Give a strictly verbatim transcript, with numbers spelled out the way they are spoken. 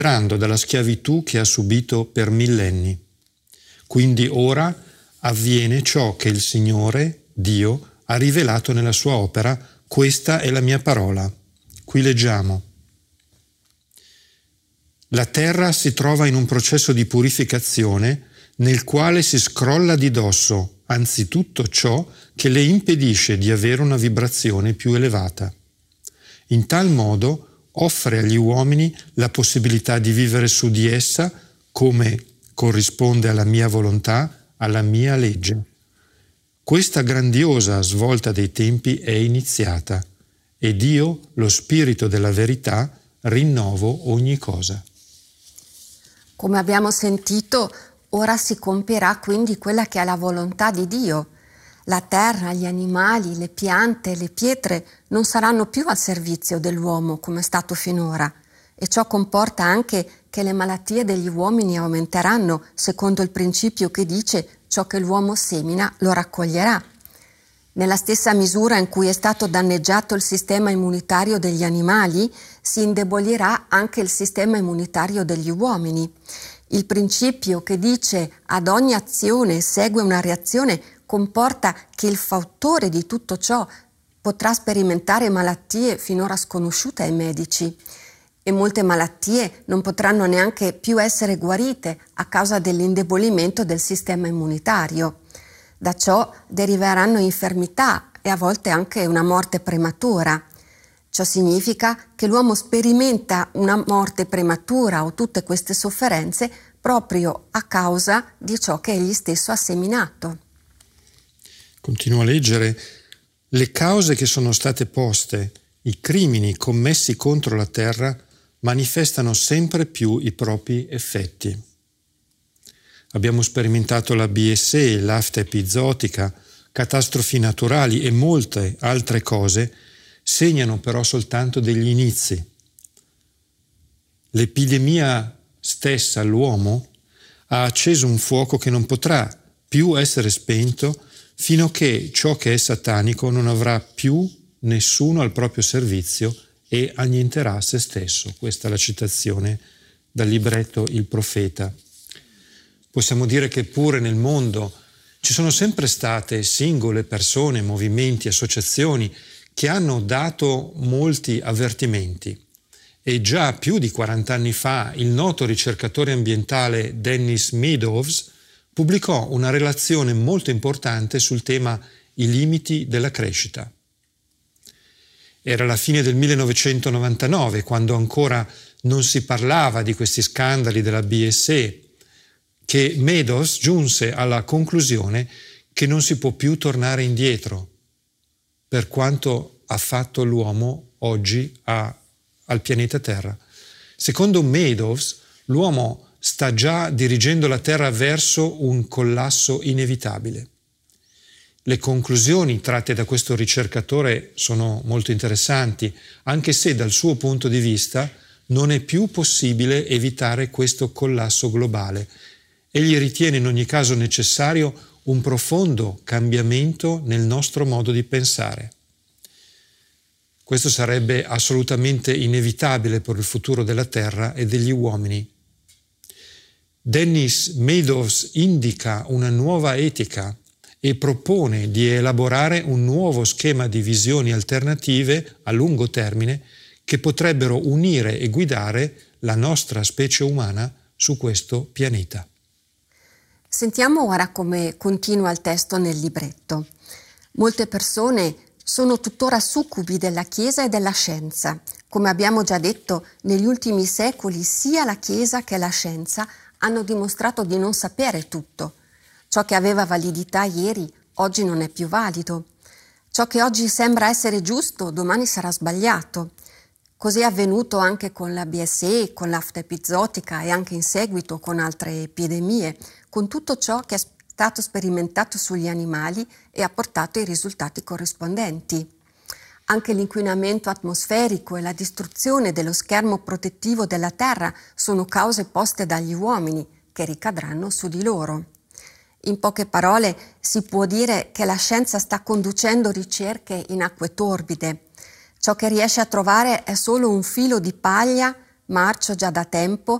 liberando dalla schiavitù che ha subito per millenni. Quindi ora avviene ciò che il Signore, Dio, ha rivelato nella sua opera: questa è la mia parola. Qui leggiamo: la terra si trova in un processo di purificazione nel quale si scrolla di dosso anzitutto ciò che le impedisce di avere una vibrazione più elevata. In tal modo offre agli uomini la possibilità di vivere su di essa come corrisponde alla mia volontà, alla mia legge. Questa grandiosa svolta dei tempi è iniziata ed io, lo Spirito della verità, rinnovo ogni cosa. Come abbiamo sentito, ora si compierà quindi quella che è la volontà di Dio. La terra, gli animali, le piante, le pietre non saranno più al servizio dell'uomo come è stato finora, e ciò comporta anche che le malattie degli uomini aumenteranno secondo il principio che dice: ciò che l'uomo semina lo raccoglierà. Nella stessa misura in cui è stato danneggiato il sistema immunitario degli animali, si indebolirà anche il sistema immunitario degli uomini. Il principio che dice ad ogni azione segue una reazione comporta che il fautore di tutto ciò potrà sperimentare malattie finora sconosciute ai medici, e molte malattie non potranno neanche più essere guarite a causa dell'indebolimento del sistema immunitario. Da ciò deriveranno infermità e a volte anche una morte prematura. Ciò significa che l'uomo sperimenta una morte prematura o tutte queste sofferenze proprio a causa di ciò che egli stesso ha seminato. Continuo a leggere: le cause che sono state poste, i crimini commessi contro la terra manifestano sempre più i propri effetti. Abbiamo sperimentato la B S E, l'afta epizootica, catastrofi naturali e molte altre cose segnano però soltanto degli inizi. L'epidemia stessa all'uomo ha acceso un fuoco che non potrà più essere spento fino a che ciò che è satanico non avrà più nessuno al proprio servizio e annienterà se stesso. Questa è la citazione dal libretto Il Profeta. Possiamo dire che pure nel mondo ci sono sempre state singole persone, movimenti, associazioni che hanno dato molti avvertimenti. E già più di quaranta anni fa il noto ricercatore ambientale Dennis Meadows pubblicò una relazione molto importante sul tema I limiti della crescita. Era la fine del millenovecentonovantanove, quando ancora non si parlava di questi scandali della B S E, che Meadows giunse alla conclusione che non si può più tornare indietro per quanto ha fatto l'uomo oggi a, al pianeta Terra. Secondo Meadows, l'uomo sta già dirigendo la Terra verso un collasso inevitabile. Le conclusioni tratte da questo ricercatore sono molto interessanti, anche se dal suo punto di vista non è più possibile evitare questo collasso globale. Egli ritiene in ogni caso necessario un profondo cambiamento nel nostro modo di pensare. Questo sarebbe assolutamente inevitabile per il futuro della Terra e degli uomini. Dennis Meadows indica una nuova etica e propone di elaborare un nuovo schema di visioni alternative a lungo termine che potrebbero unire e guidare la nostra specie umana su questo pianeta. Sentiamo ora come continua il testo nel libretto. Molte persone sono tuttora succubi della Chiesa e della scienza. Come abbiamo già detto, negli ultimi secoli sia la Chiesa che la scienza hanno dimostrato di non sapere tutto. Ciò che aveva validità ieri, oggi non è più valido. Ciò che oggi sembra essere giusto, domani sarà sbagliato. Così è avvenuto anche con la B S E, con l'afta epizootica e anche in seguito con altre epidemie, con tutto ciò che è stato sperimentato sugli animali e ha portato i risultati corrispondenti. Anche l'inquinamento atmosferico e la distruzione dello schermo protettivo della Terra sono cause poste dagli uomini che ricadranno su di loro. In poche parole si può dire che la scienza sta conducendo ricerche in acque torbide. Ciò che riesce a trovare è solo un filo di paglia, marcio già da tempo